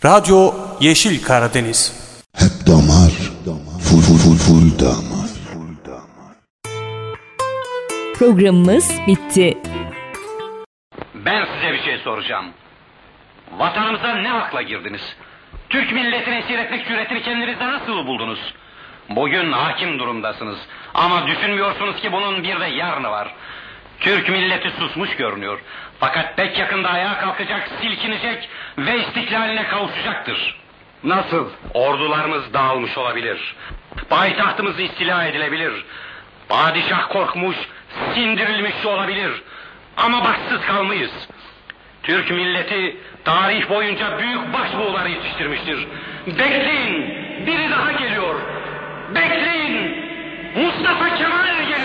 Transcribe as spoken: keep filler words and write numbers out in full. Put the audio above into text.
Radyo Yeşil Karadeniz. Hep damar, full full full full damar. Programımız bitti. Ben size bir şey soracağım. Vatanımıza ne hakla girdiniz? Türk milletini esir etmek cüretini kendinizde nasıl buldunuz? Bugün hakim durumdasınız. Ama düşünmüyorsunuz ki bunun bir de yarını var. Türk milleti susmuş görünüyor. Fakat pek yakında ayağa kalkacak, silkinecek ve istiklaline kavuşacaktır. Nasıl? Ordularımız dağılmış olabilir. Payitahtımız istila edilebilir. Padişah korkmuş, sindirilmiş olabilir. Ama başsız kalmayız. Türk milleti tarih boyunca büyük başbuğlar yetiştirmiştir. Bekleyin, biri daha geliyor. Bekleyin, Mustafa Kemal